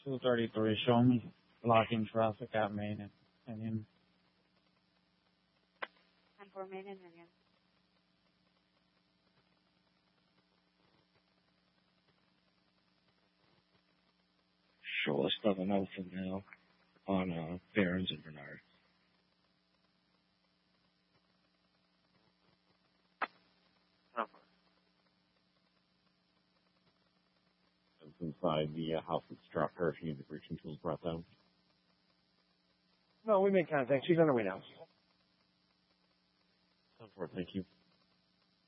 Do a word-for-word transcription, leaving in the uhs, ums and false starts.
two thirty-three, show me. Blocking traffic at Main and Union. And for Main and Union. Show us seven Alpha now on uh, Barons and Bernard. Inside the uh, house that's dropped her, if you need the breaching tools brought down. No, we made contact. She's on her way now. Thank you.